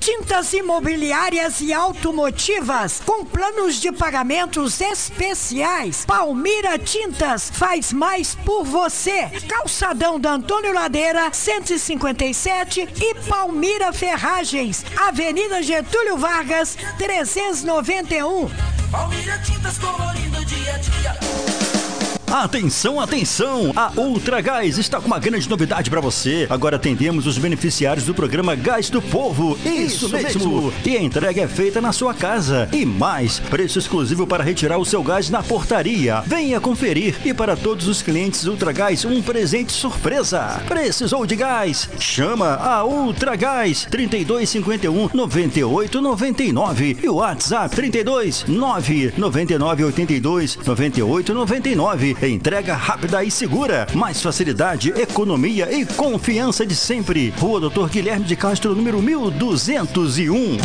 Tintas imobiliárias e automotivas, com planos de pagamentos especiais. Palmira Tintas faz mais por você. Calçadão da Antônio Ladeira, 157 e Palmira Ferragens, Avenida Getúlio Vargas, 391. Palmira Tintas colorindo dia a dia. Atenção, atenção! A Ultragás está com uma grande novidade para você. Agora atendemos os beneficiários do programa Gás do Povo. Isso mesmo! E a entrega é feita na sua casa. E mais, preço exclusivo para retirar o seu gás na portaria. Venha conferir. E para todos os clientes Ultragás, um presente surpresa. Precisou de gás? Chama a Ultragás 3251 9899 e o WhatsApp 32 999 82 98 99. Entrega rápida e segura. Mais facilidade, economia e confiança de sempre. Rua Doutor Guilherme de Castro, número 1201.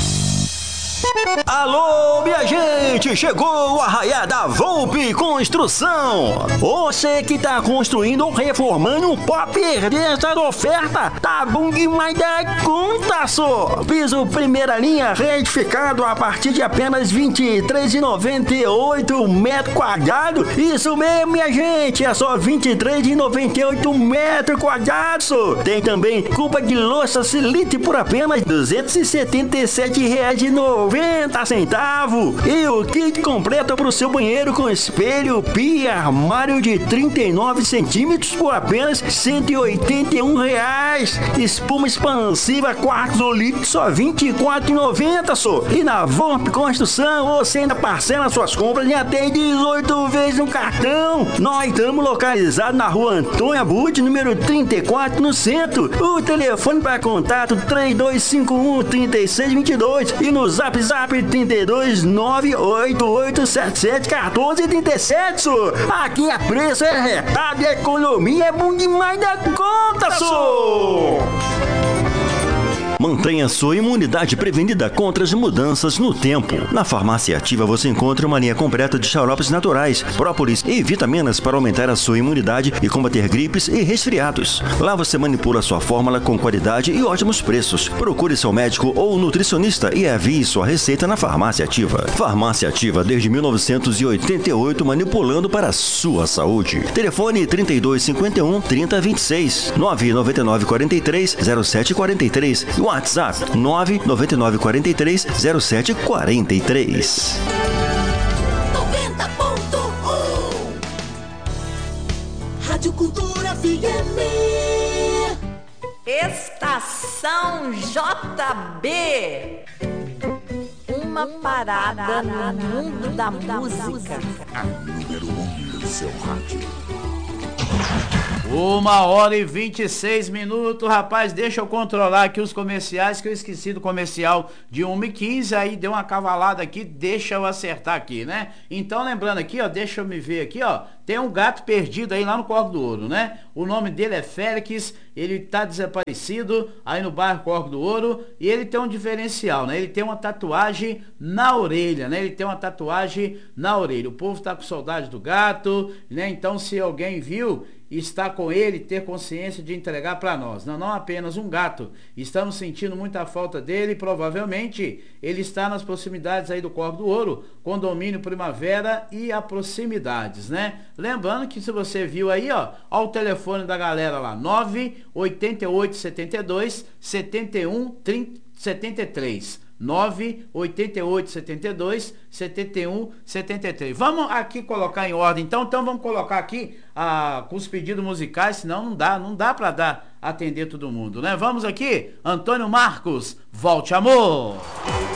Alô, minha gente! Chegou o arraiá da Volpe Construção! Você que tá construindo ou reformando, não pode perder essa oferta! Tá bom demais da conta, só! Piso primeira linha retificado a partir de apenas R$ 23,98 metro quadrado. Isso mesmo, minha gente! É só R$ 23,98 metro quadrado, só! Tem também cuba de louça Silite por apenas R$ 277,90. E o kit completo para o seu banheiro com espelho, pia, armário de 39 centímetros por apenas R$ 181. Espuma expansiva quartos ou líquidos só R$ 24,90 só. E na Volpe Construção você ainda parcela suas compras em até 18 vezes no cartão. Nós estamos localizados na rua Antônio Abud, número 34, no centro. O telefone para contato 3251-3622 e no Zap 32 98877 1437. Aqui a preço é retado e a economia é bom demais da conta, só. Mantenha sua imunidade prevenida contra as mudanças no tempo. Na Farmácia Ativa você encontra uma linha completa de xaropes naturais, própolis e vitaminas para aumentar a sua imunidade e combater gripes e resfriados. Lá você manipula sua fórmula com qualidade e ótimos preços. Procure seu médico ou nutricionista e envie sua receita na Farmácia Ativa. Farmácia Ativa desde 1988, manipulando para a sua saúde. Telefone 3251 3026 999 43 0743. WhatsApp 999 43 0743. 90.1 Rádio Cultura FM. Estação JB. Uma parada no mundo da música. A número 1 do seu rádio. 1h26, rapaz, deixa eu controlar aqui os comerciais, que eu esqueci do comercial de 1h15, aí deu uma cavalada aqui, deixa eu acertar aqui, né? Então, lembrando aqui, ó, deixa eu me ver aqui, ó, tem um gato perdido aí lá no Corvo do Ouro, né? O nome dele é Félix, ele tá desaparecido aí no bairro Corvo do Ouro, e ele tem um diferencial, né? Ele tem uma tatuagem na orelha, né? Ele tem uma tatuagem na orelha. O povo tá com saudade do gato, né? Então, se alguém viu e está com ele, ter consciência de entregar para nós. Não apenas um gato. Estamos sentindo muita falta dele. Provavelmente ele está nas proximidades aí do Corvo do Ouro, Condomínio Primavera e a proximidades, né? Lembrando que se você viu aí, ó o telefone da galera lá, 98872 7173. 98872 7173. Vamos aqui colocar em ordem, então vamos colocar aqui com os pedidos musicais, senão não dá para atender todo mundo, né? Vamos aqui, Antônio Marcos, Volte Amor.